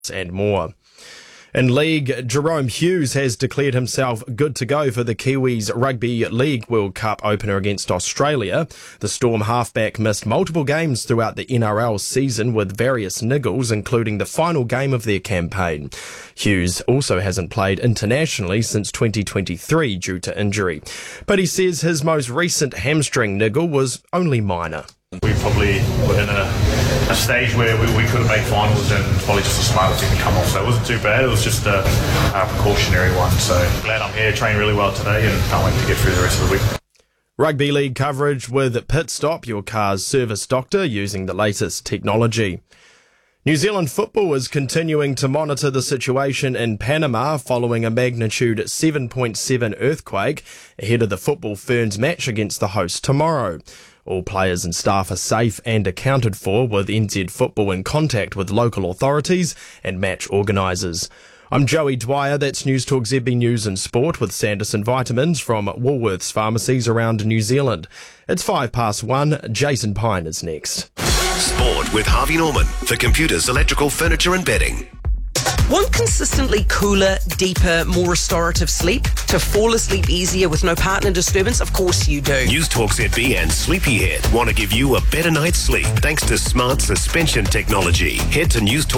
and more. In league, Jerome Hughes has declared himself good to go for the Kiwis Rugby League World Cup opener against Australia. The Storm halfback missed multiple games throughout the NRL season with various niggles, including the final game of their campaign. Hughes also hasn't played internationally since 2023 due to injury, but he says his most recent hamstring niggle was only minor. We probably were in a stage where we couldn't make finals, and probably just a smarter thing to come off. So it wasn't too bad. It was just a precautionary one. So glad I'm here, trained really well today, and can't wait to get through the rest of the week. Rugby league coverage with Pit Stop, your car's service doctor using the latest technology. New Zealand football is continuing to monitor the situation in Panama following a magnitude 7.7 earthquake ahead of the Football Ferns match against the host tomorrow. All players and staff are safe and accounted for, with NZ Football in contact with local authorities and match organisers. I'm Joey Dwyer, that's News Talk ZB News and Sport with Sanderson Vitamins from Woolworths pharmacies around New Zealand. It's 1:05. Jason Pine is next. Sport with Harvey Norman for computers, electrical, furniture and bedding. Want consistently cooler, deeper, more restorative sleep? To fall asleep easier with no partner disturbance? Of course you do. News Talk ZB and Sleepyhead want to give you a better night's sleep thanks to smart suspension technology. Head to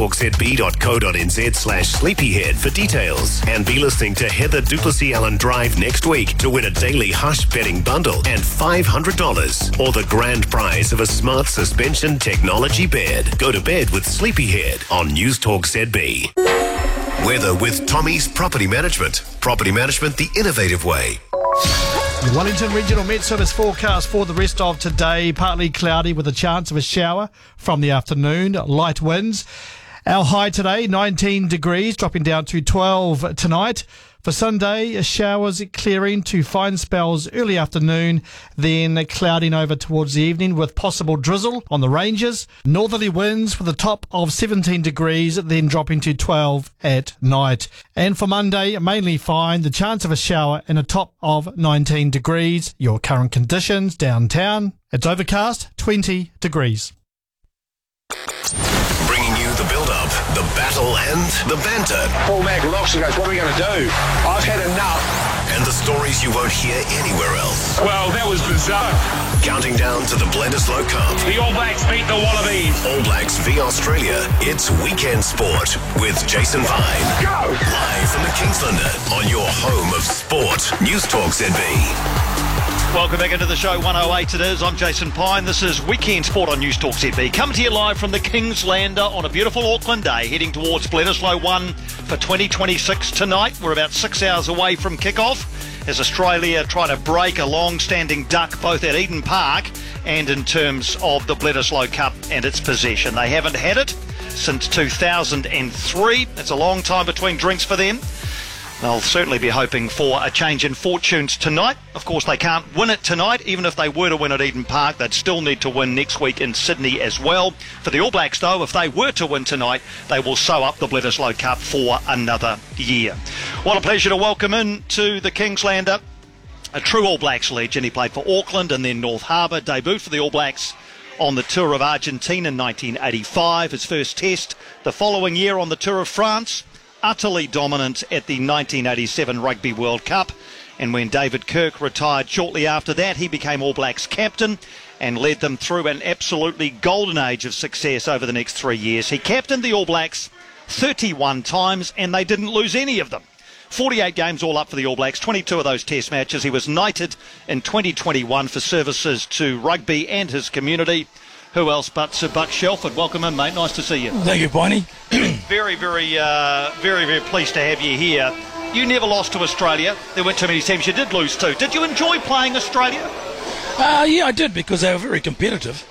newstalkzb.co.nz/sleepyhead for details. And be listening to Heather Duplessis Allen Drive next week to win a daily Hush bedding bundle and $500 or the grand prize of a smart suspension technology bed. Go to bed with Sleepyhead on News Talk ZB. Weather with Tommy's Property Management. Property management the innovative way. Wellington Regional Met Service forecast for the rest of today. Partly cloudy with a chance of a shower from the afternoon. Light winds. Our high today, 19 degrees, dropping down to 12 tonight. For Sunday, showers clearing to fine spells early afternoon, then clouding over towards the evening with possible drizzle on the ranges. Northerly winds with a top of 17 degrees, then dropping to 12 at night. And for Monday, mainly fine, the chance of a shower and a top of 19 degrees. Your current conditions downtown, it's overcast, 20 degrees. Bringing you the build-up, the battle and the banter. Paul Mac looks and goes, what are we going to do? I've had enough. And the stories you won't hear anywhere else. Well, that was bizarre. Counting down to the Bledisloe Cup. The All Blacks beat the Wallabies. All Blacks v Australia. It's Weekend Sport with Jason Vine. Go! Live from the Kingslander on your home of sport. News Talk ZB. Welcome back into the show, 108 it is. I'm Jason Pine. This is Weekend Sport on News Talk ZB. Coming to you live from the Kingslander on a beautiful Auckland day, heading towards Bledisloe 1 for 2026 tonight. We're about 6 hours away from kick-off as Australia try to break a long-standing duck both at Eden Park and in terms of the Bledisloe Cup and its possession. They haven't had it since 2003. It's a long time between drinks for them. They'll certainly be hoping for a change in fortunes tonight. Of course, they can't win it tonight. Even if they were to win at Eden Park, they'd still need to win next week in Sydney as well. For the All Blacks, though, if they were to win tonight, they will sew up the Bledisloe Cup for another year. What a pleasure to welcome in to the Kingslander a true All Blacks legend. He played for Auckland and then North Harbour. Debuted for the All Blacks on the Tour of Argentina in 1985. His first test the following year on the Tour of France. Utterly dominant at the 1987 Rugby World Cup, and when David Kirk retired shortly after that, he became All Blacks captain and led them through an absolutely golden age of success over the next 3 years. He captained the All Blacks 31 times and they didn't lose any of them. 48 games all up for the All Blacks, 22 of those test matches. He was knighted in 2021 for services to rugby and his community. Who else but Sir Buck Shelford? Welcome in, mate. Nice to see you. Thank you, Piney. Very pleased to have you here. You never lost to Australia. There weren't too many teams you did lose to. Did you enjoy playing Australia? Yeah, I did, because they were very competitive.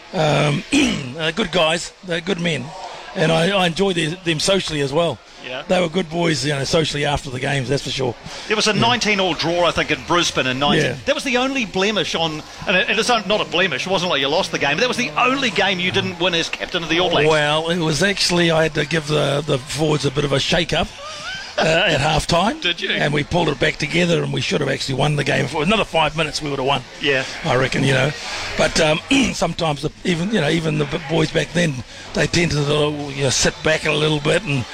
They're good guys. They're good men. And I enjoyed them socially as well. Yeah. They were good boys, socially after the games, that's for sure. There was a 19-all draw, I think, in Brisbane in 19. Yeah. That was the only blemish on, and it's not a blemish, it wasn't like you lost the game, but that was the only game you didn't win as captain of the All Blacks. Well, it was actually, I had to give the forwards a bit of a shake-up. at half time. Did you? And we pulled it back together, and we should have actually won the game. For another 5 minutes, we would have won. Yeah. I reckon, But sometimes even the boys back then, they tend to sit back a little bit and